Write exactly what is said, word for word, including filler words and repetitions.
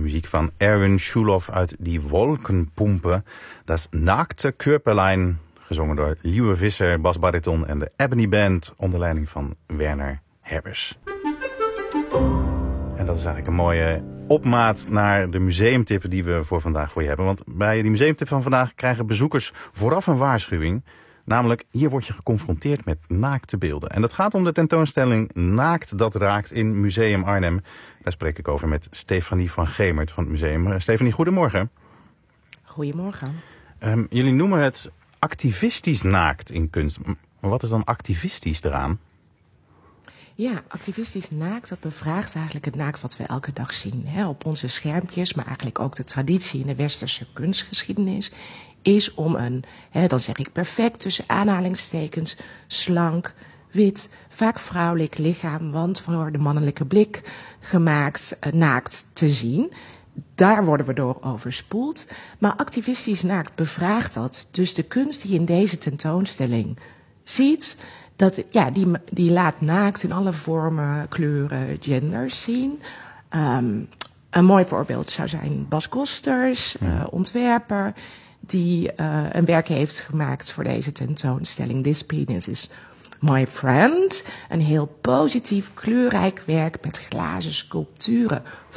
Muziek van Erwin Schulow uit Die Wolkenpumpe. Dat is Naakte Körperlein, gezongen door Lieve Visser, basbariton en de Ebony Band onder leiding van Werner Herbers. En dat is eigenlijk een mooie opmaat naar de museumtip die we voor vandaag voor je hebben. Want bij die museumtip van vandaag krijgen bezoekers vooraf een waarschuwing. Namelijk, hier word je geconfronteerd met naakte beelden. En dat gaat om de tentoonstelling Naakt dat raakt in Museum Arnhem. Daar spreek ik over met Stefanie van Gemert van het museum. Uh, Stefanie, goedemorgen. Goedemorgen. Um, jullie noemen het activistisch naakt in kunst. Maar wat is dan activistisch eraan? Ja, activistisch naakt, dat bevraagt eigenlijk het naakt wat we elke dag zien. Hè, op onze schermpjes, maar eigenlijk ook de traditie in de westerse kunstgeschiedenis is om een, hè, dan zeg ik perfect tussen aanhalingstekens, slank, wit, vaak vrouwelijk lichaam, want voor de mannelijke blik gemaakt, uh, naakt te zien. Daar worden we door overspoeld. Maar activistisch naakt bevraagt dat. Dus de kunst die je in deze tentoonstelling ziet, dat, ja, die, die laat naakt in alle vormen, kleuren, genders zien. Um, een mooi voorbeeld zou zijn Bas Kosters, uh, ontwerper, die uh, een werk heeft gemaakt voor deze tentoonstelling. This Penis is My Friend. Een heel positief, kleurrijk werk met glazen sculpturen